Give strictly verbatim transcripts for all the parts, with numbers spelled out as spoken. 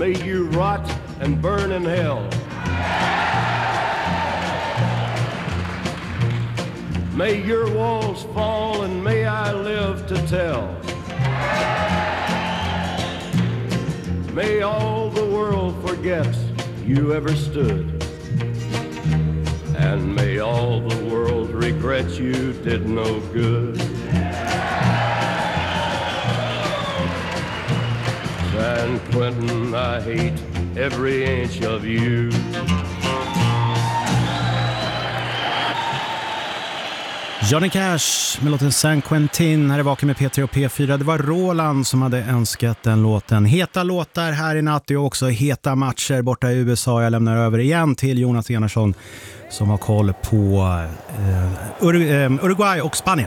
may you rot and burn in hell. May your walls fall and may I live to tell. May all the world forget you ever stood. And may all the world regret you did no good. San Quentin, I hate every inch of you. Johnny Cash med låten San Quentin här i Vaken med P tre och P fyra. Det var Roland som hade önskat den låten. Heta låtar här i natt och också heta matcher borta i U S A. Jag lämnar över igen till Jonas Enarsson som har koll på eh, Uruguay och Spanien.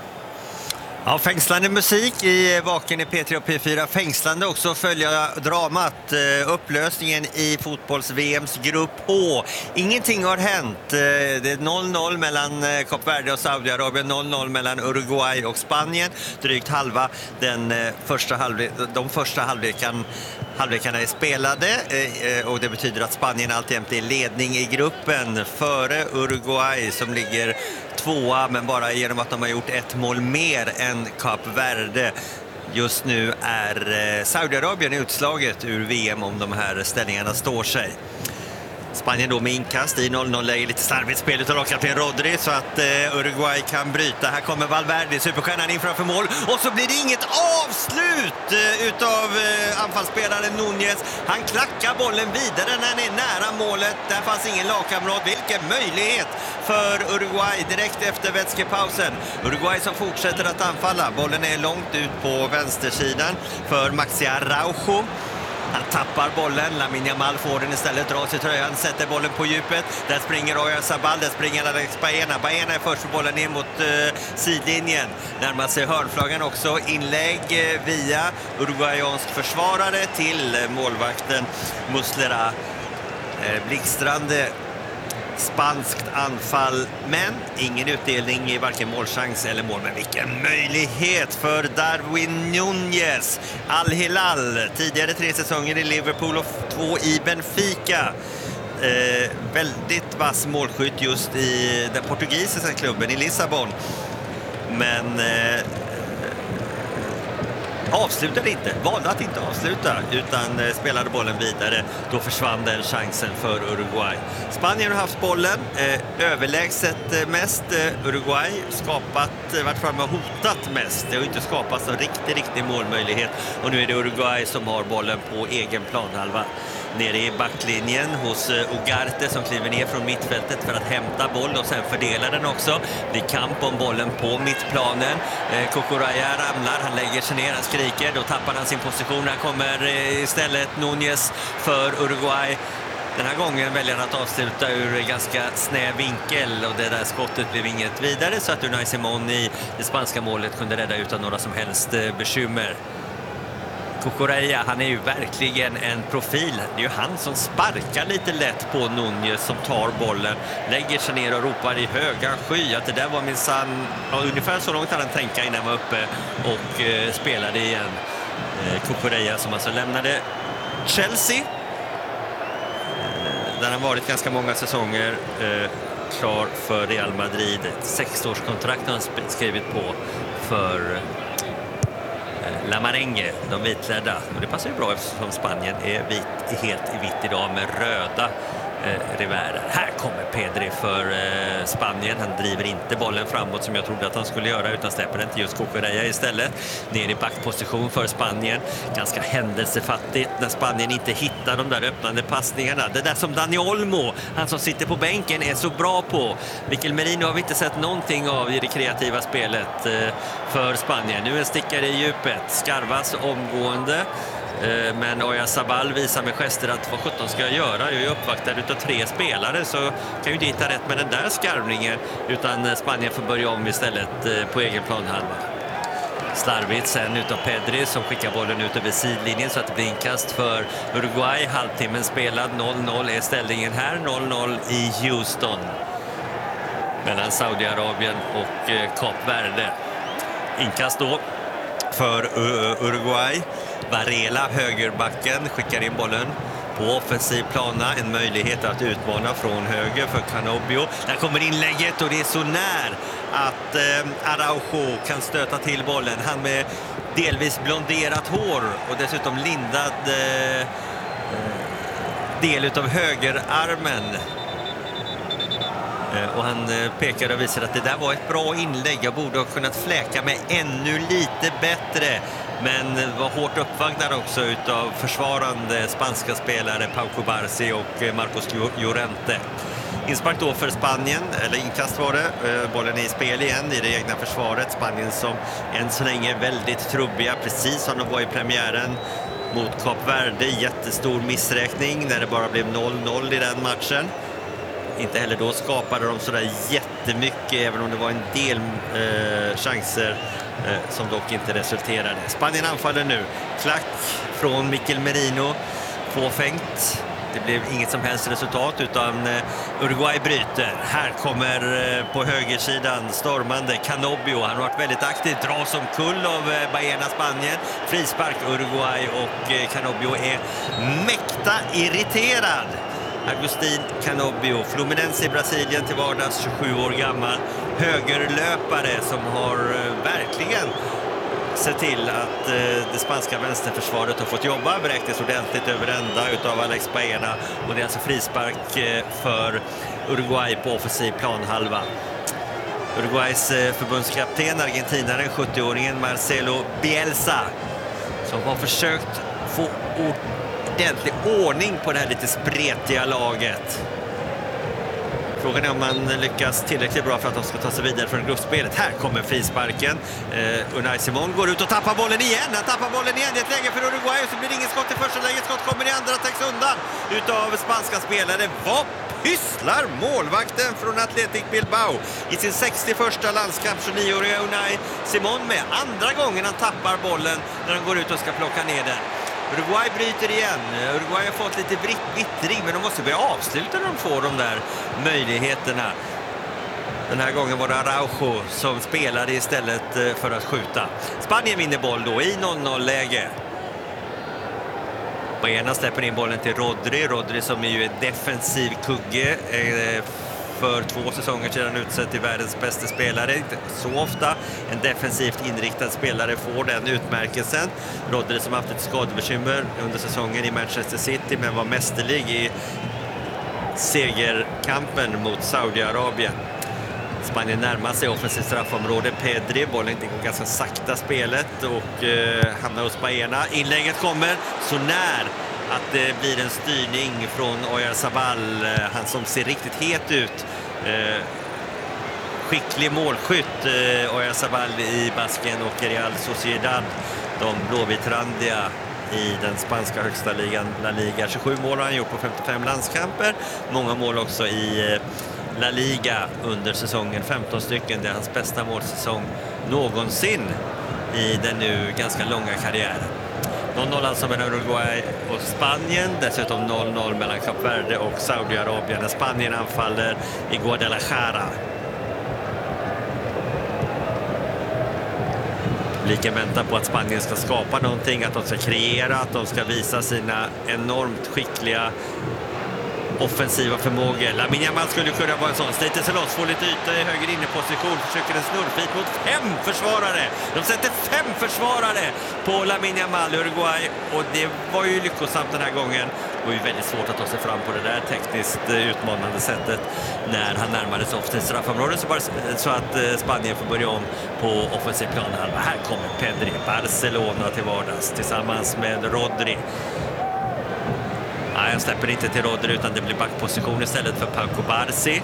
Ja, fängslande musik i Vaken i P tre och P fyra. Fängslande också följa dramat, upplösningen i fotbolls-V M:s grupp H. Ingenting har hänt. Det är noll noll mellan Kap Verde och Saudiarabien, noll noll mellan Uruguay och Spanien. Drygt halva den första halvlek, de första halvlekan halvlekarna är spelade och det betyder att Spanien alltjämt är ledning i gruppen före Uruguay som ligger tvåa, men bara genom att de har gjort ett mål mer än Kap Verde. Just nu är Saudiarabien utslaget ur V M om de här ställningarna står sig. Spanien då med inkast i noll noll-läge, lite slarvigt spel utav lagkapten Rodri så att eh, Uruguay kan bryta. Här kommer Valverde, superstjärnan in framför mål och så blir det inget avslut eh, utav eh, anfallsspelaren Núñez. Han klackar bollen vidare när han är nära målet. Där fanns ingen lagkamrat. Vilken möjlighet för Uruguay direkt efter vätskepausen. Uruguay som fortsätter att anfalla. Bollen är långt ut på vänstersidan för Maxi Araujo. Han tappar bollen, Lamine Yamal får den istället, drar sig tröjan, sätter bollen på djupet. Där springer Oyarzabal, där springer Alex Baena. Baena är först för bollen ner mot uh, sidlinjen. Närmar sig hörnflaggan också. Inlägg uh, via uruguayansk försvarare till uh, målvakten Muslera. Uh, blixtrande spanskt anfall, men ingen utdelning i varken målchans eller mål. Men vilken möjlighet för Darwin Núñez. Al-Hilal, tidigare tre säsonger i Liverpool och två i Benfica. Eh, väldigt vass målskytt just i den portugisiska klubben i Lissabon. Men eh, avslutade inte, valde att inte avsluta utan eh, spelade bollen vidare. Då försvann den chansen för Uruguay. Spanien har haft bollen eh, överlägset eh, mest. eh, Uruguay skapat, eh, varit framme och hotat mest. Det har inte skapats en riktig, riktig målmöjlighet. Och nu är det Uruguay som har bollen på egen planhalva. Nere i backlinjen hos uh, Ugarte som kliver ner från mittfältet för att hämta boll och sen fördela den också. Det är kamp om bollen på mittplanen. Eh, Cucurella ramlar, han lägger sig ner, han skriker. Då tappar han sin position. Här kommer eh, istället Núñez för Uruguay. Den här gången väljer han att avsluta ur ganska snäv vinkel och det där skottet blev inget vidare så att Unai Simón i det spanska målet kunde rädda utan några som helst eh, bekymmer. Cucurella, han är ju verkligen en profil. Det är ju han som sparkar lite lätt på Núñez som tar bollen, lägger sig ner och ropar i höga sky att det där var minsann, ja, ungefär så långt han tänka innan han var uppe och eh, spelade igen. Eh, Cucurella som alltså lämnade Chelsea eh, där han varit ganska många säsonger, eh, klar för Real Madrid. Ett sexårskontrakt har han skrivit på för La Marengue, de vitklädda. Och det passar ju bra eftersom Spanien är vit, helt i vitt idag med röda eh, rivärer. Här kommer Pedri för eh, Spanien. Han driver inte bollen framåt som jag trodde att han skulle göra utan släpper den till just Cucurella istället. Ner i backposition för Spanien. Ganska händelsefattigt när Spanien inte hittar de där öppnande passningarna. Det där som Dani Olmo, han som sitter på bänken, är så bra på. Mikel Merino har vi inte sett någonting av i det kreativa spelet eh, för Spanien. Nu en stickare i djupet. Skarvas omgående. Men Oyarzabal visar med gester att vad sjutton ska jag göra? Jag är uppvaktad utav tre spelare så kan ju inte hitta rätt med den där skarvningen utan Spanien får börja om istället på egen planhalva. Slarvigt sen utav Pedri som skickar bollen ut över sidlinjen så att det blir inkast för Uruguay. Halvtimmen spelad, noll noll är ställningen här, noll noll i Houston mellan Saudiarabien och Kap Verde. Inkast då för Uruguay. Varela, högerbacken, skickar in bollen på offensiv plana. En möjlighet att utmana från höger för Canobio. Där kommer inlägget och det är så när att eh, Araujo kan stöta till bollen. Han med delvis blonderat hår och dessutom lindad eh, del utav högerarmen. Eh, och han eh, pekar och visar att det där var ett bra inlägg. Jag borde ha kunnat fläka mig ännu lite bättre. Men var hårt uppvagnad också utav försvarande spanska spelare Pau Cubarsí och Marcos Llorente. Inspark då för Spanien, eller inkast var det. Bollen är i spel igen i det egna försvaret. Spanien som än så länge är väldigt trubbiga, precis som de var i premiären mot Kap Verde. Jättestor missräkning när det bara blev noll noll i den matchen. Inte heller då skapade de sådär jättemycket, även om det var en del eh, chanser eh, som dock inte resulterade. Spanien anfaller nu. Klack från Mikel Merino. Fåfängt. Det blev inget som helst resultat utan eh, Uruguay bryter. Här kommer eh, på högersidan stormande Canobio. Han har varit väldigt aktiv. Dras som kull av eh, Baena Spanien. Frispark Uruguay och eh, Canobio är mäkta irriterad. Agustin Canobio, Fluminense i Brasilien till vardags, tjugosju år gammal. Högerlöpare som har eh, verkligen sett till att eh, det spanska vänsterförsvaret har fått jobba. Beräknas ordentligt över ända utav Alex Baena. Och det är alltså frispark eh, för Uruguay på offensiv planhalva. Uruguays eh, förbundskapten, argentinaren, sjuttio-åringen Marcelo Bielsa, som har försökt få ordentlig ordning på det här lite spretiga laget. Frågan är om man lyckas tillräckligt bra för att de ska ta sig vidare från gruppspelet. Här kommer frisparken. Eh, Unai Simon går ut och tappar bollen igen. Han tappar bollen igen. Det är ett läge för Uruguay och så blir det inget skott i första läget. Skott kommer i andra, täcks undan utav spanska spelare. Vad pysslar målvakten från Athletic Bilbao i sin sextioförsta landskamp, tjugonioåriga Unai Simon, med andra gången han tappar bollen när han går ut och ska plocka ner den. Uruguay bryter igen. Uruguay har fått lite vittring, men de måste börja avsluta när de får de där möjligheterna. Den här gången var det Araujo som spelade istället för att skjuta. Spanien vinner boll då i noll noll-läge. Baena släpper in bollen till Rodri. Rodri som är ju en defensiv kugge. För två säsonger sedan utsett till världens bästa spelare. Inte så ofta en defensivt inriktad spelare får den utmärkelsen. Rodri som haft ett skadebekymmer under säsongen i Manchester City, men var mästerlig i segerkampen mot Saudiarabien. Spanien närmar sig offensivt straffområde. Pedri, bollen går ganska sakta spelet och eh, hamnar hos Baena. Inlägget kommer så när att det blir en styrning från Oyarzabal, han som ser riktigt het ut. Eh, skicklig målskytt, eh, Oyarzabal i Basken och Real Sociedad, de blåvitrandiga i den spanska högsta ligan, La Liga. tjugosju mål har han gjort på femtiofem landskamper. Många mål också i eh, La Liga under säsongen, femton stycken. Det är hans bästa målsäsong någonsin i den nu ganska långa karriären. noll noll alltså mellan Uruguay och Spanien. Dessutom noll noll mellan Kap Verde och Saudiarabien. Spanien anfaller i Guadalajara. Publiken väntar på att Spanien ska skapa någonting, att de ska kreera, att de ska visa sina enormt skickliga offensiva förmågor. Lamine Yamal skulle kunna vara en sån. Sliter sig loss, får lite yta i höger inneposition, försöker en snurrfit mot fem försvarare. De sätter fem försvarare på Lamine Yamal, Uruguay, och det var ju lyckosamt den här gången. Det var ju väldigt svårt att ta sig fram på det där tekniskt utmanande sättet när han närmade sig offensivt straffområde, så, bara, så att Spanien får börja om på offensiv planhalva. Här kommer Pedri, Barcelona till vardags tillsammans med Rodri. Nej, jag släpper inte till Rodri utan det blir backposition istället för Pau Cubarsí.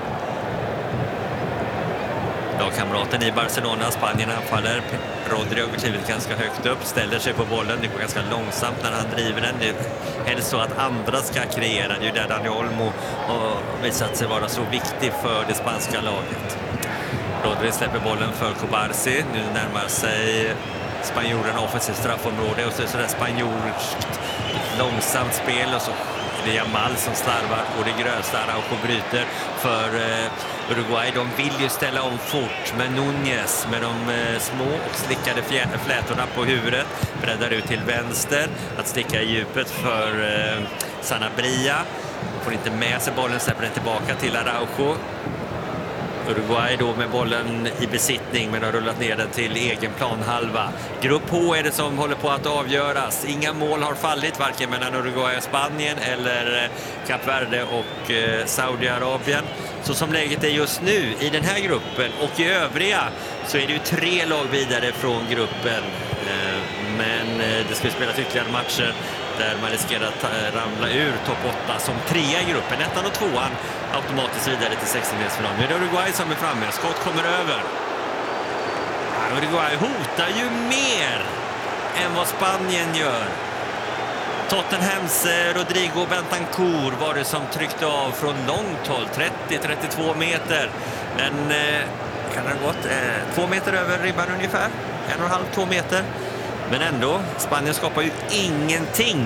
Lagkamraten i Barcelona, Spanien anfaller. Rodri har klivit ganska högt upp, ställer sig på bollen. Det går ganska långsamt när han driver den. Det är helst så att andra ska kreera. Det är ju där Dani Olmo har visat sig vara så viktig för det spanska laget. Rodri släpper bollen för Cubarsí. Nu närmar sig spanjorerna offensivt straffområde och så är det sådär spanjorskt långsamt spel och så Det är Jamal som slarvar och det grösta. Araujo bryter för eh, Uruguay. De vill ju ställa om fort, men Núñez med de eh, små och slickade fjä- flätorna på huvudet breddar ut till vänster att sticka i djupet för eh, Sanabria. Får inte med sig bollen, släpper den tillbaka till Araujo. Uruguay då med bollen i besittning, men har rullat ner den till egen planhalva. Grupp H är det som håller på att avgöras. Inga mål har fallit, varken mellan Uruguay och Spanien eller Kap Verde och eh, Saudiarabien. Så som läget är just nu i den här gruppen och i övriga så är det ju tre lag vidare från gruppen. Eh, men eh, det ska spelas ytterligare matcher där man riskerar att ramla ur topp åtta som trea i gruppen. Ettan och tvåan automatiskt vidare till sextondelsfinal. Nu är det Uruguay som är framme. Skott kommer över. Ja, Uruguay hotar ju mer än vad Spanien gör. Tottenhams Rodrigo Bentancur var det som tryckte av från långt håll. trettio till trettiotvå meter. Men eh, kan det ha gått eh, två meter över ribban ungefär. En och en halv, två meter. Men ändå, Spanien skapar ju ingenting.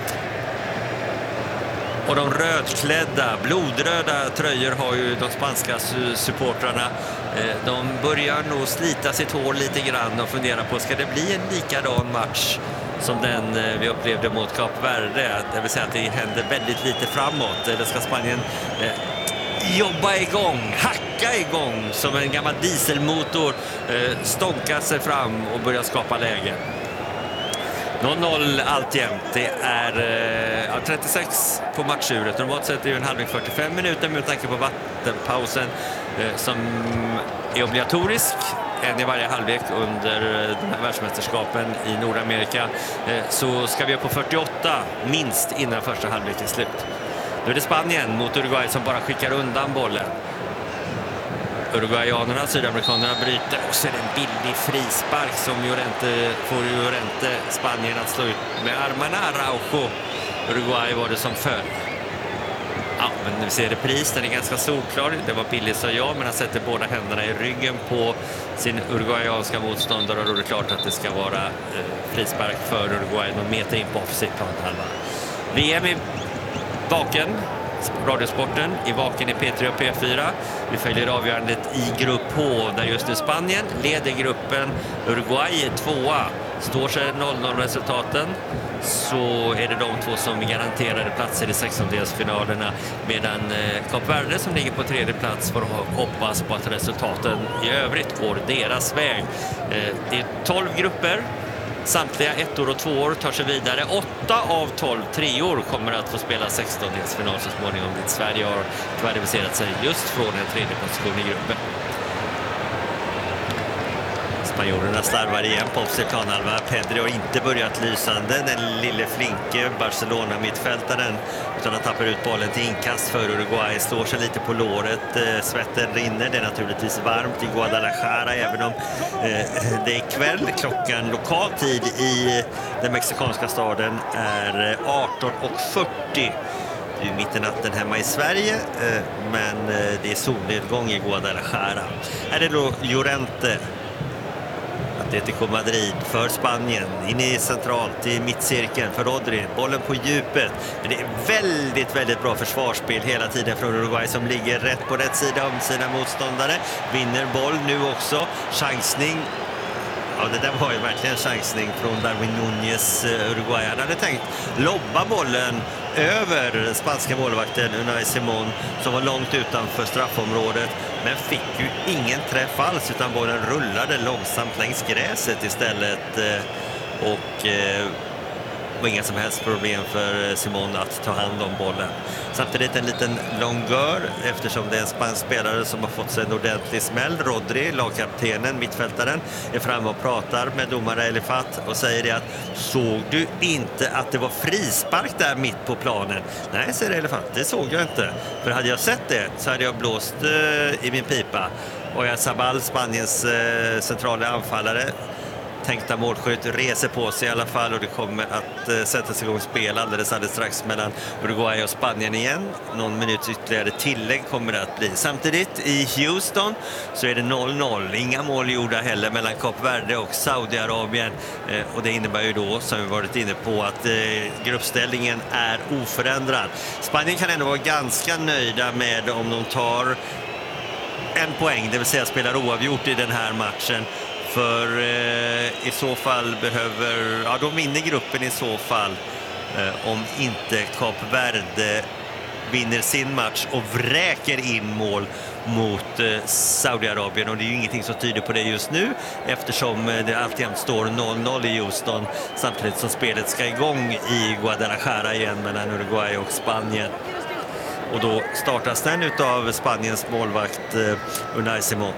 Och de rödklädda, blodröda tröjor har ju de spanska supportrarna. De börjar nog slita sitt hår lite grann och fundera på, ska det bli en likadan match som den vi upplevde mot Kap Verde? Det vill säga att det händer väldigt lite framåt. Eller ska Spanien eh, jobba igång, hacka igång som en gammal dieselmotor, eh, stånka sig fram och börja skapa läge? noll noll alltjämt. Det är eh, trettiosex på matchuret. Normalt sett är det ju en halvlek fyrtiofem minuter med tanke på vattenpausen eh, som är obligatorisk. En i varje halvlek under de här världsmästerskapen i Nordamerika. Eh, så ska vi upp på fyrtioåtta minst innan första halvlek är slut. Nu är det Spanien mot Uruguay som bara skickar undan bollen. Uruguayanerna, sydamerikanerna bryter och så är det en billig frispark som Llorente, får Llorente Spanien att slå ut med armarna. Araujo, Uruguay var det som föll. Ja, men vi ser repris, den är ganska solklar. Det var billigt, så jag, men han sätter båda händerna i ryggen på sin uruguayanska motståndare och då är det klart att det ska vara eh, frispark för Uruguay någon meter in på offensiv planhalva. V M i baken. Radiosporten i vaken i P tre och P fyra. Vi följer avgörandet i grupp H där just nu Spanien leder gruppen. Uruguay är tvåa. Står sig noll noll resultaten så är det de två som garanterade platser i sextondelsfinalerna, medan eh, Kap Verde som ligger på tredje plats får hoppas på att resultaten i övrigt går deras väg. Eh, det är tolv grupper. Samtliga ettor och tvåor tar sig vidare. Åtta av tolv treor kommer att få spela sextondelsfinal så småningom, dit Sverige har kvalificerat sig just från en tredje position i gruppen. Spanjorerna slarvar igen på offensiv planhalva. Pedri har inte börjat lysande. Den lille flinke Barcelona-mittfältaren, utan han tappar ut bollen till inkast för Uruguay. Slår sig lite på låret. Svetten rinner. Det är naturligtvis varmt i Guadalajara, även om eh, det är kväll. Klockan lokal tid i den mexikanska staden är arton och fyrtio. Det är mitt i natten hemma i Sverige, men det är solnedgång i Guadalajara. Är det då Llorente, Atletico Madrid för Spanien, in i centralt i mittcirkeln för Rodri, bollen på djupet. Men det är väldigt, väldigt bra försvarsspel hela tiden från Uruguay som ligger rätt på rätt sida om sina motståndare. Vinner boll nu också, chansning. Ja, det där var ju verkligen chansning från Darwin Núñez. Uruguay hade tänkt lobba bollen över spanska målvakten Unai Simón som var långt utanför straffområdet, men fick ju ingen träff alls utan bollen rullade långsamt längs gräset istället, och det var inga som helst problem för Simón att ta hand om bollen. Samtidigt en liten longör eftersom det är en spansk spelare som har fått sig en ordentlig smäll. Rodri, lagkaptenen, mittfältaren, är framme och pratar med domare Elifat och säger det att såg du inte att det var frispark där mitt på planen? Nej, säger Elifat, det såg jag inte. För hade jag sett det så hade jag blåst uh, i min pipa. Och jag Sabal, Spaniens uh, centrala anfallare, tänkta målskytt reser på sig i alla fall, och det kommer att eh, sättas igång spel alldeles, alldeles strax mellan Uruguay och Spanien igen. Någon minut ytterligare tillägg kommer det att bli. Samtidigt i Houston så är det noll noll. Inga mål gjorda heller mellan Kap Verde och Saudiarabien. Eh, och det innebär ju då, som vi varit inne på, att eh, gruppställningen är oförändrad. Spanien kan ändå vara ganska nöjda med om de tar en poäng, det vill säga spelar oavgjort i den här matchen. För eh, i så fall behöver, ja, de vinner gruppen i så fall eh, om inte Kap Verde vinner sin match och vräker in mål mot eh, Saudiarabien, och det är ju ingenting som tyder på det just nu eftersom eh, det alltid står noll noll i Houston samtidigt som spelet ska igång i Guadalajara igen mellan Uruguay och Spanien. Och då startas den utav Spaniens målvakt eh, Unai Simón.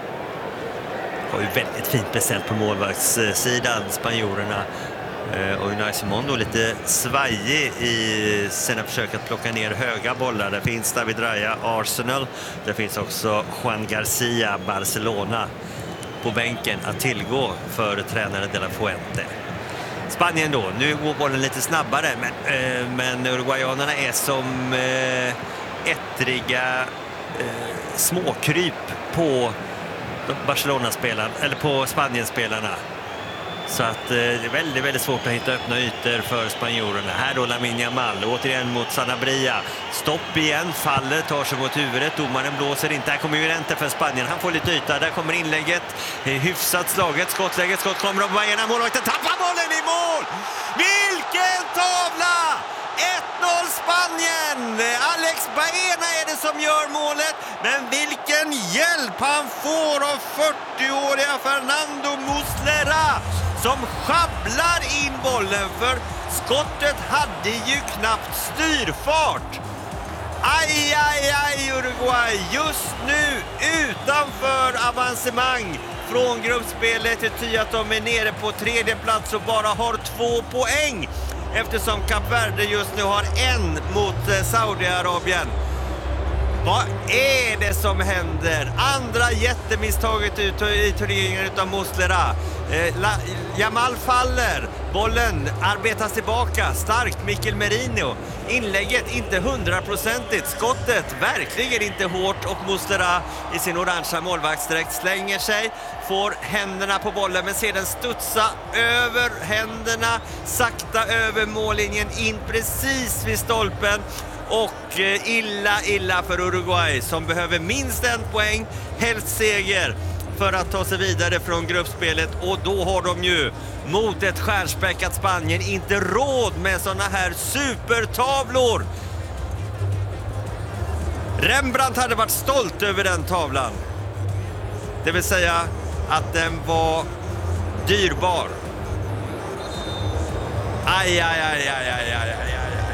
Har ju väldigt fint beställt på målvaktssidan, spanjorerna. Eh, och Unai Simón då lite svajig i sina försök att plocka ner höga bollar. Det finns David Raya, Arsenal. Det finns också Juan Garcia, Barcelona, på bänken att tillgå för tränaren De La Fuente. Spanien då, nu går bollen lite snabbare, men, eh, men uruguayanerna är som eh, ettriga eh, småkryp på Barcelona-spelarna, eller på Spanien-spelarna. Så att eh, det är väldigt, väldigt svårt att hitta öppna ytor för spanjorerna. Här då Lamine Yamal, återigen mot Sanabria. Stopp igen, faller, tar sig mot huvudet. Domaren blåser inte. Här kommer ju Llorente för Spanien. Han får lite yta. Där kommer inlägget. Hyfsat slaget. Skottläget. Skott kommer av Baena. Målvakten tappar bollen i mål! Vilken tavla! ett noll Spanien! Alex Baena är det som gör målet. Men vilken hjälp han får av fyrtioåriga Fernando Muslera, som schabblar in bollen, för skottet hade ju knappt styrfart. Aj, aj, aj Uruguay, just nu utanför avancemang från gruppspelet, till ty att de är nere på tredje plats och bara har två poäng. Eftersom Kap Verde just nu har en mot Saudiarabien. Vad är det som händer? Andra jättemisstaget ut i turneringen utav Muslera. Eh, Yamal faller. Bollen arbetas tillbaka. Starkt Mikel Merino. Inlägget inte hundraprocentigt. Skottet verkligen inte hårt, och Muslera i sin orangea målvaktsdräkt slänger sig. Får händerna på bollen, men ser den studsa över händerna. Sakta över mållinjen in precis vid stolpen. Och illa, illa för Uruguay som behöver minst en poäng, helst seger, för att ta sig vidare från gruppspelet. Och då har de ju mot ett stjärnspäckat Spanien inte råd med såna här supertavlor. Rembrandt hade varit stolt över den tavlan. Det vill säga att den var dyrbar. Aj, aj, aj, aj, aj, aj, aj.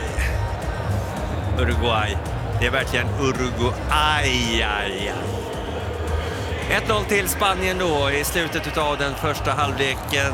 Uruguay. Det är verkligen Uruguay. Aj, aj, aj. ett noll till Spanien då i slutet av den första halvleken.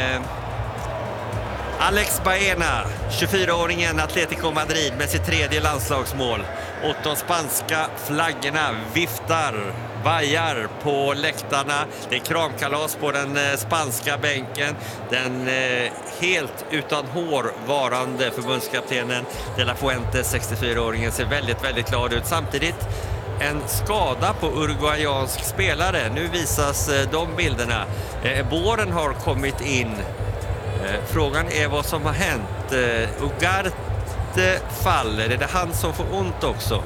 Alex Baena, tjugofyraåringen Atletico Madrid, med sitt tredje landslagsmål. Och de spanska flaggorna viftar, vajar på läktarna. Det är kramkalas på den spanska bänken. Den eh, helt utan hår varande förbundskaptenen De La Fuente, sextiofyraåringen, ser väldigt, väldigt glad ut. Samtidigt en skada på uruguayansk spelare. Nu visas eh, de bilderna. Eh, båren har kommit in. Eh, frågan är vad som har hänt. Eh, Ugarte faller. Är det han som får ont också?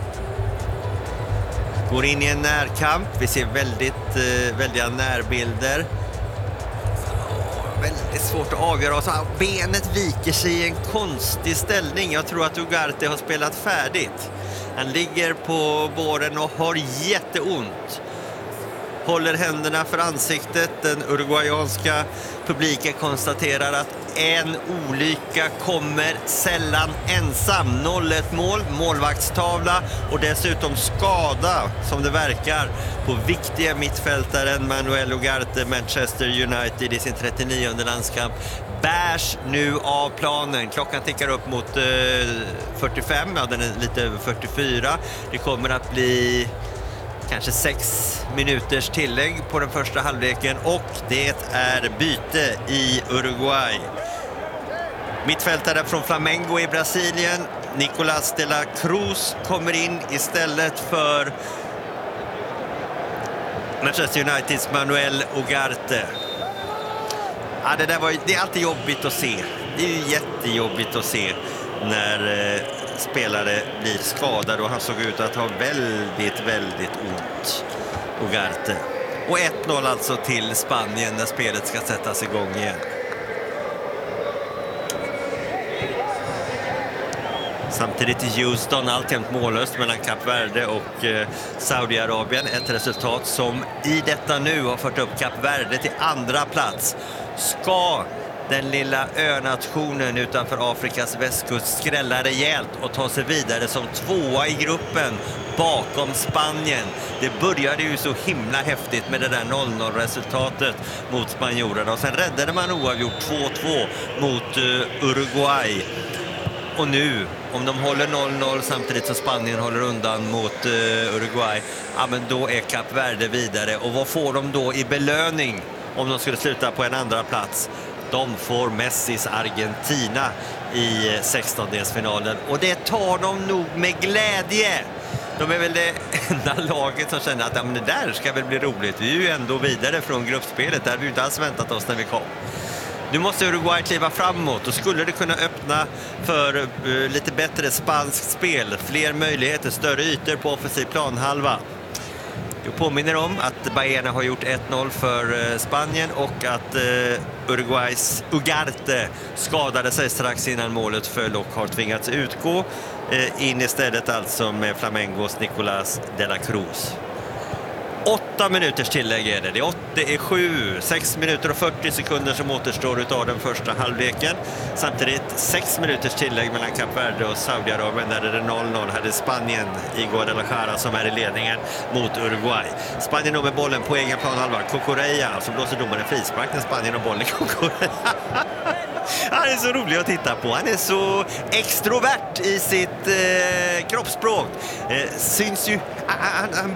Går in i en närkamp. Vi ser väldigt eh, väldiga närbilder. Oh, väldigt svårt att avgöra. Så benet viker sig i en konstig ställning. Jag tror att Ugarte har spelat färdigt. Han ligger på båren och har jätteont. Håller händerna för ansiktet. Den uruguayanska publiken konstaterar att en olycka kommer sällan ensam. noll ett mål, målvaktstavla och dessutom skada, som det verkar, på viktiga mittfältaren Manuel Ugarte, Manchester United, i sin trettionionde landskamp. Bärs nu av planen. Klockan tickar upp mot eh, fyrtiofem, ja, den är lite över fyrtiofyra. Det kommer att bli kanske sex minuters tillägg på den första halvleken och det är byte i Uruguay. Mittfältare från Flamengo i Brasilien, Nicolás de la Cruz, kommer in istället för Manchester Uniteds Manuel Ugarte. Ja, det, där var, det är alltid jobbigt att se. Det är ju jättejobbigt att se när eh, spelare blir skadade och han såg ut att ha väldigt, väldigt ont, Ugarte. Och ett noll alltså till Spanien när spelet ska sättas igång igen. Samtidigt i Houston alltjämt mållöst mellan Kap Verde och eh, Saudiarabien. Ett resultat som i detta nu har fört upp Kap Verde till andra plats. Ska den lilla önationen utanför Afrikas västkust skrälla rejält och ta sig vidare som tvåa i gruppen bakom Spanien? Det började ju så himla häftigt med det där noll noll-resultatet mot spanjorerna och sen räddade man oavgjort två två mot uh, Uruguay. Och nu, om de håller noll noll samtidigt som Spanien håller undan mot uh, Uruguay, ja, men då är Kap Verde vidare. Och vad får de då i belöning om de skulle sluta på en andra plats? De får Messis Argentina i sextondelsfinalen. Och det tar de nog med glädje. De är väl det enda laget som känner att ja, men det där ska väl bli roligt. Vi är ju ändå vidare från gruppspelet. Det hade vi inte alls väntat oss när vi kom. Nu måste Uruguay kliva framåt och skulle det kunna öppna för uh, lite bättre spanskt spel. Fler möjligheter, större ytor på offensiv planhalva. Jag påminner om att Baena har gjort ett noll för uh, Spanien och att uh, Uruguays Ugarte skadade sig strax innan målet föll och har tvingats utgå. Uh, in istället alltså med Flamengos Nicolás de la Cruz. Åtta minuters tillägg är det. Det är, åtta, det är sju, sex minuter och fyrtio sekunder som återstår utav den första halvleken. Samtidigt sex minuters tillägg mellan Kap Verde och Saudiarabien där det är noll noll. Här är Spanien i Guadalajara som är i ledningen mot Uruguay. Spanien då med bollen på egen planhalva. Cucurella som blåser domaren frispark när Spanien har bollen. Cucurella. Han är så rolig att titta på. Han är så extrovert i sitt eh, kroppsspråk. Eh, syns ju... Han, han,